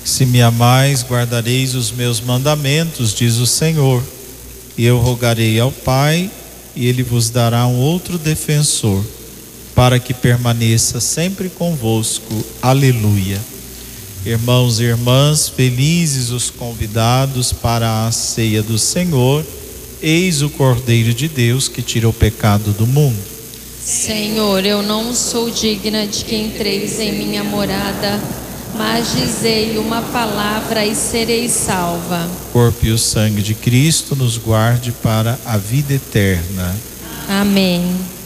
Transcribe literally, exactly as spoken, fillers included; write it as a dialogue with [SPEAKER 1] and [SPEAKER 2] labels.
[SPEAKER 1] Se me amais, guardareis os meus mandamentos, diz o Senhor. E eu rogarei ao Pai, e Ele vos dará um outro defensor, para que permaneça sempre convosco. Aleluia. Irmãos e irmãs, felizes os convidados para a ceia do Senhor. Eis o Cordeiro de Deus que tira o pecado do mundo.
[SPEAKER 2] Senhor, eu não sou digna de que entreis em minha morada, mas dizei uma palavra e serei salva.
[SPEAKER 1] O corpo e o sangue de Cristo nos guarde para a vida eterna.
[SPEAKER 2] Amém.